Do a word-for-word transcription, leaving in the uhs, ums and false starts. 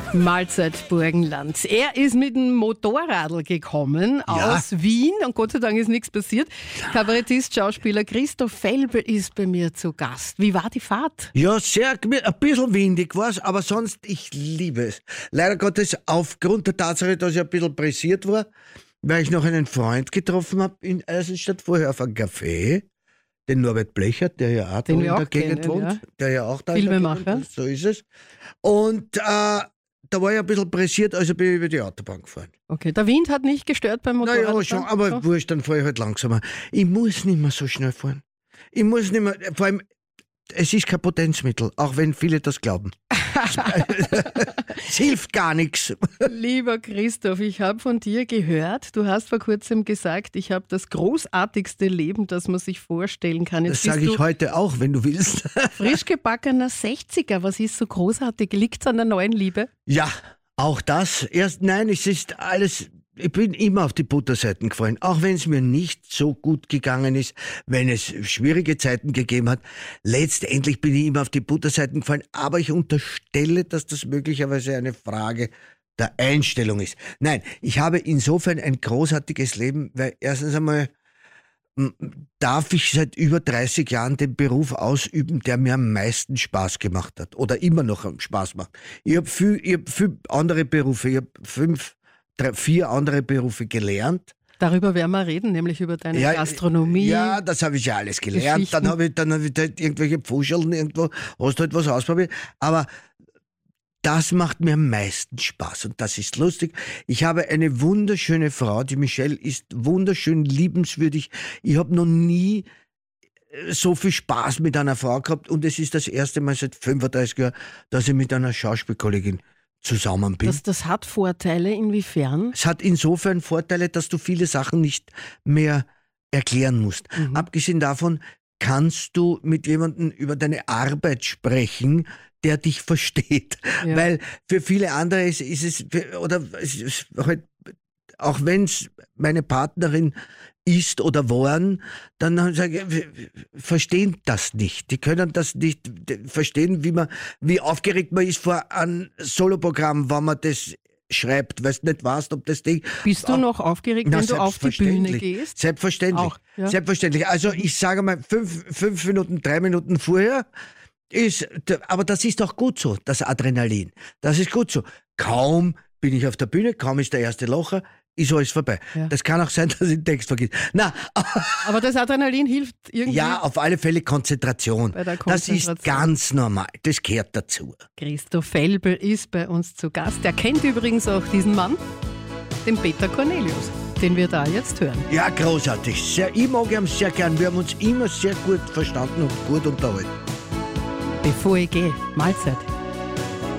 Mahlzeit Burgenland. Er ist mit dem Motorradl gekommen Ja. aus Wien und Gott sei Dank ist nichts passiert. Kabarettist, Schauspieler Christoph Felbel ist bei mir zu Gast. Wie war die Fahrt? Ja, sehr, gemü- ein bisschen windig war's, aber sonst, ich liebe es. Leider Gottes, aufgrund der Tatsache, dass ich ein bisschen pressiert war, weil ich noch einen Freund getroffen habe in Eisenstadt, vorher auf einem Café, den Norbert Blechert, der ja auch da Den in wir der auch Gegend kennen, wohnt, ja. der ja auch da in der Filmemacher. Gegend ist, so ist es. Und äh, da war ich ein bisschen pressiert, also bin ich über die Autobahn gefahren. Okay, der Wind hat nicht gestört beim Motorrad. Naja, schon, aber So. wurscht, dann fahre ich halt langsamer. Ich muss nicht mehr so schnell fahren. Ich muss nicht mehr, vor allem, es ist kein Potenzmittel, auch wenn viele das glauben. Es hilft gar nichts. Lieber Christoph, ich habe von dir gehört, du hast vor kurzem gesagt, ich habe das großartigste Leben, das man sich vorstellen kann. Das Jetzt sage bist ich du heute auch, wenn du willst. frisch gebackener sechziger. Was ist so großartig? Liegt es an der neuen Liebe? Ja, auch das. Erst, nein, es ist alles. Ich bin immer auf die Butterseiten gefallen, auch wenn es mir nicht so gut gegangen ist, wenn es schwierige Zeiten gegeben hat. Letztendlich bin ich immer auf die Butterseiten gefallen, aber ich unterstelle, dass das möglicherweise eine Frage der Einstellung ist. Nein, ich habe insofern ein großartiges Leben, weil erstens einmal m, darf ich seit über dreißig Jahren den Beruf ausüben, der mir am meisten Spaß gemacht hat oder immer noch Spaß macht. Ich habe viel, ich hab viel andere Berufe, ich habe fünf Drei, vier andere Berufe gelernt. Darüber werden wir reden, nämlich über deine Ja, Gastronomie. Ja, das habe ich ja alles gelernt. Geschichten. Dann habe ich, dann hab ich halt irgendwelche Pfuscheln irgendwo, hast du halt was ausprobiert. Aber das macht mir am meisten Spaß und das ist lustig. Ich habe eine wunderschöne Frau, die Michelle ist wunderschön liebenswürdig. Ich habe noch nie so viel Spaß mit einer Frau gehabt und es ist das erste Mal seit fünfunddreißig Jahren, dass ich mit einer Schauspielkollegin zusammen bin. Das, das hat Vorteile, inwiefern? Es hat insofern Vorteile, dass du viele Sachen nicht mehr erklären musst. Mhm. Abgesehen davon kannst du mit jemandem über deine Arbeit sprechen, der dich versteht. Ja. Weil für viele andere ist, ist es, oder es ist halt, auch wenn es meine Partnerin ist oder waren, dann sage ich, wir verstehen das nicht. Die können das nicht verstehen, wie man, wie aufgeregt man ist vor einem Soloprogramm, wenn man das schreibt, weil du nicht weißt, ob das Ding... Bist du Ah, noch aufgeregt, na, wenn du auf die Bühne selbstverständlich. gehst? Selbstverständlich. Auch, ja. Selbstverständlich. Also ich sage mal, fünf, fünf Minuten, drei Minuten vorher ist, aber das ist auch gut so, das Adrenalin. Das ist gut so. Kaum bin ich auf der Bühne, kaum ist der erste Lacher, ist alles vorbei. Ja. Das kann auch sein, dass ich den Text vergesse. Na, Aber das Adrenalin hilft irgendwie. ja, auf alle Fälle Konzentration. Bei der Das ist Konzentration. ganz normal. Das gehört dazu. Christoph Felbel ist bei uns zu Gast. Er kennt übrigens auch diesen Mann, den Peter Cornelius, den wir da jetzt hören. Ja, großartig. Sehr, ich mag ihn sehr gern. Wir haben uns immer sehr gut verstanden und gut unterhalten. Bevor ich gehe, Mahlzeit.